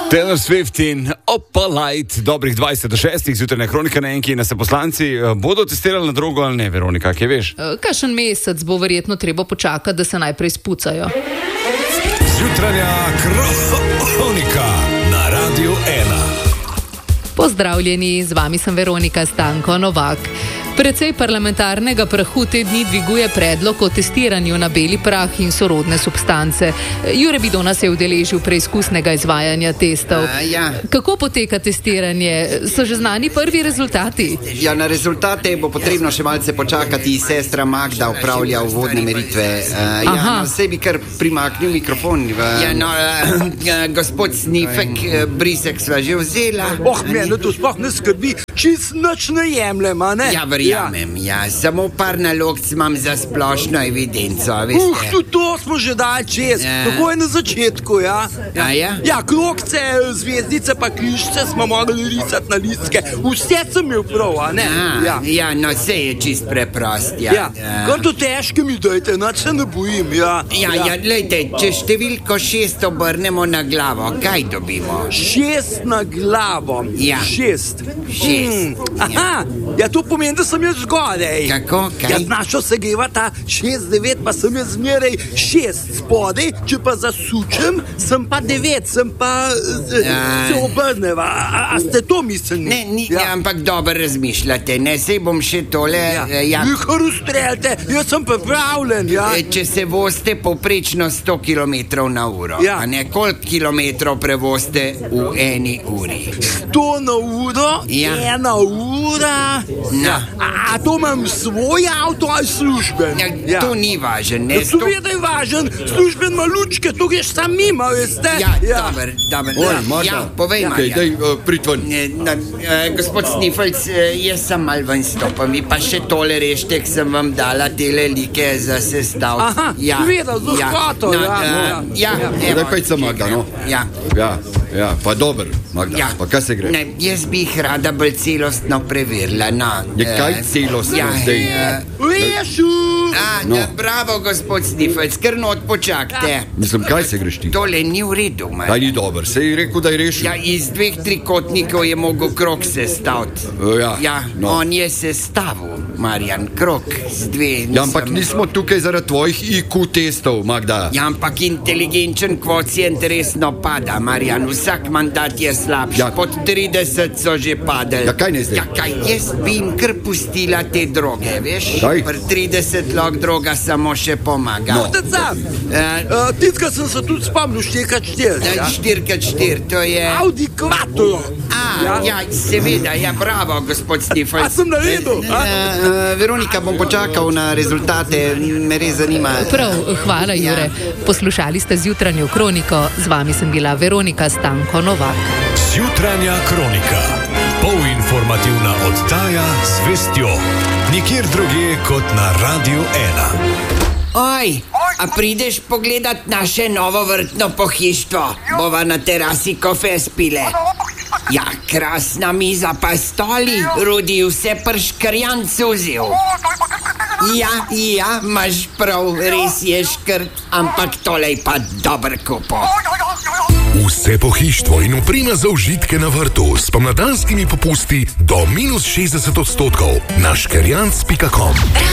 Taylor Swift in Opalite, dobrih 20-6, zjutrajna kronika na enki, na se poslanci bodo testirali na drogo ali ne, Veronika, kaj veš? Kakšen mesec bo verjetno treba počakati, da se najprej spucajo. Zjutrajna kronika na Radiu 1. Pozdravljeni, z vami sem Veronika Stanko Novak. Precej parlamentarnega prahu te dni dviguje predlog o testiranju na beli prah in sorodne substance. Jure Bidona se je udeležil preizkusnega izvajanja testov. Kako poteka testiranje? So že znani prvi rezultati? Ja, na rezultate bo potrebno še malce počakati. Sestra Magda upravlja uvodne meritve. Sej bi kar primaknil mikrofon. Gospod Snifek, brisek sva že vzela. Mene to sploh ne skrbi, čist nič ne jemljem, a ne? Ja, verjamem, samo par nalog imam za splošno evidenco, veste. Tudi to smo že dali čez, tako je na začetku, ja. Ja, krogce, zvezdice pa križce smo mogli risati na listke, vse sem imel prav, a ne? No, vse je čist preprost, Kar to težke mi dajte, nič se ne bojim, glejte, če številko 6 obrnemo na glavo, kaj dobimo? 6 na glavo. 6. Aha, to pomeni, da sem jaz zgodaj. Kako? Kaj? Jaz našo se geva ta 6-9, pa sem jaz zmeraj 6 spodaj, če pa zasučem, sem pa 9, sem pa se obrneva. A ste to mislili? Ne, ampak dobro razmišljate, ne, sej bom še tole... Vihar ustreljte, jaz sem pripravljen, Če se vozite povprečno 100 km na uro, a ne, koliko kilometrov prevozite v eni uri? 100 na uro? 1 ura? A to imam svoj avto ali služben? To ni važen, ne? To je, da je važen, služben ima lučke, to greš sam mimo, veste? Dober. Povej, Marjan. Daj, pritvan. Gospod Snifelc, jaz sem mal ven stopam, vi pa še tole reštek sem vam dala tele like za sestav. Aha, vedel, z lahkoto, Daj pejt se, Magda, no? Ja, pa dober, Magda, pa kaj se gre? Ne, jaz bi jih rada bolj celostno preverila, Kaj celostno zdaj? Lešu! Bravo, gospod Snifelc, kar not počakajte. Mislim, kaj se greš ti? Tole ni v redu, Marjan. Kaj ni dober, se je rekel, da je rešil? Iz 2 trikotnikov je mogel krog sestaviti. On je sestavil, Marjan, krog z 2. Ampak nismo tukaj zaradi tvojih IQ testov, Magda. Ampak inteligenčen kvocient resno pada, Marjan, vsak mandat je slabši. Pod 30 so že padali. Kaj ne zdaj? Jaz bi jim kar pustila te droge, veš? Pri 30 lok droga samo še pomaga. Titka sem se tudi spomnil 4x4. 4x4, to je... Audi Quattro. Seveda, bravo, gospod Snifelc. A sem naredil? Veronika, bom počakal na rezultate, me res zanima. Prav, hvala, Jure. Poslušali ste zjutranjo kroniko, z vami sem bila Veronika Stanko Novak. Zjutranja kronika, polinformativna oddaja z vestjo, nikjer drugje kot na Radiu 1. Oj, a prideš pogledat naše novo vrtno pohištvo? Bova na terasi kofe spile. Krasna miza pa stoli, Rudi vse prškrjanc vzel. Imaš prav, res je škrt, ampak tole je pa dober kupo. Vse pohištvo in oprema za užitke na vrtu s pomladanskimi popusti do -60% na škerjanc.com.